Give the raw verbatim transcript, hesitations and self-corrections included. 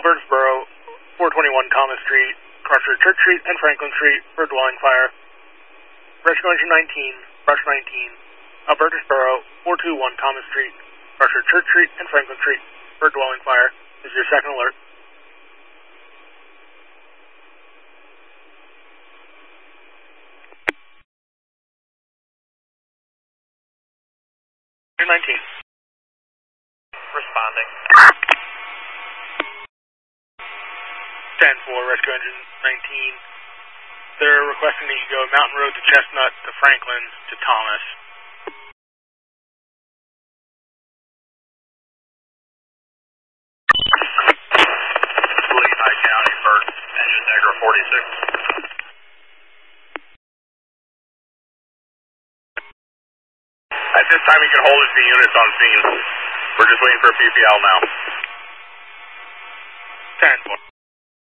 Albertusboro, four twenty-one Thomas Street, Crusher Church Street, and Franklin Street for dwelling fire. Rescue Engine nineteen, Brush nineteen, Albertusboro, four two one Thomas Street, Crusher Church Street, and Franklin Street for dwelling fire. This is your second alert. nineteen. Responding. ten four, Rescue Engine nineteen. They're requesting that you go Mountain Road to Chestnut to Franklin to Thomas. Lehigh County, first engine Negra forty-six. At this time, you can hold as the units on scene. We're just waiting for a P P L now. ten four.